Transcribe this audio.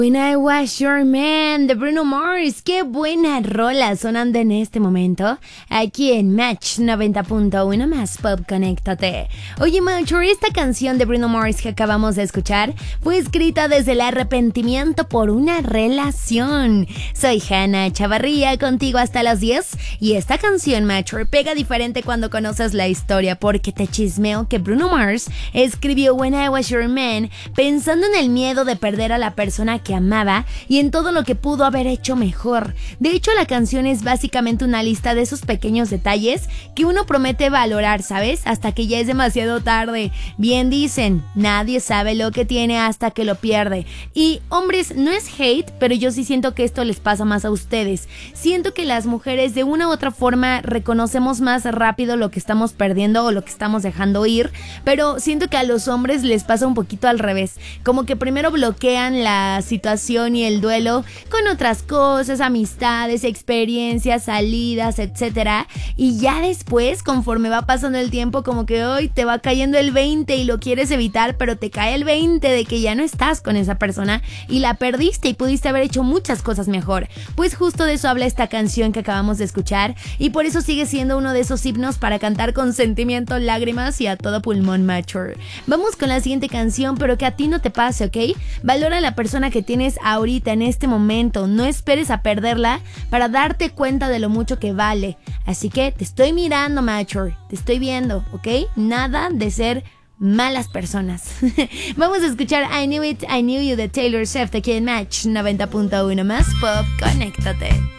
When I Was Your Man de Bruno Mars. Qué buena rola sonando en este momento aquí en Match 90.1 más Pop. Conéctate. Oye, Macho, esta canción de Bruno Mars que acabamos de escuchar fue escrita desde el arrepentimiento por una relación. Soy Hannah Chavarría, contigo hasta las 10, y esta canción, Macho, pega diferente cuando conoces la historia, porque te chismeo que Bruno Mars escribió When I Was Your Man pensando en el miedo de perder a la persona que amaba y en todo lo que pudo haber hecho mejor. De hecho, la canción es básicamente una lista de esos pequeños detalles que uno promete valorar, ¿sabes? Hasta que ya es demasiado tarde. Bien dicen, nadie sabe lo que tiene hasta que lo pierde. Y hombres, no es hate, pero yo sí siento que esto les pasa más a ustedes. Siento que las mujeres de una u otra forma reconocemos más rápido lo que estamos perdiendo o lo que estamos dejando ir, pero siento que a los hombres les pasa un poquito al revés. Como que primero bloquean la situación y el duelo con otras cosas, amistades, experiencias, salidas, etcétera, y ya después, conforme va pasando el tiempo, como que hoy te va cayendo el 20 y lo quieres evitar, pero te cae el 20 de que ya no estás con esa persona y la perdiste y pudiste haber hecho muchas cosas mejor. Pues justo de eso habla esta canción que acabamos de escuchar, y por eso sigue siendo uno de esos himnos para cantar con sentimiento, lágrimas y a todo pulmón, Mature. Vamos con la siguiente canción, pero que a ti no te pase, ¿ok? Valora a la persona que tienes ahorita, en este momento. No esperes a perderla para darte cuenta de lo mucho que vale. Así que te estoy mirando, Mature, te estoy viendo, ¿ok? Nada de ser malas personas. Vamos a escuchar I Knew It, I Knew You de Taylor Swift aquí en Match 90.1 más Pop. Conéctate.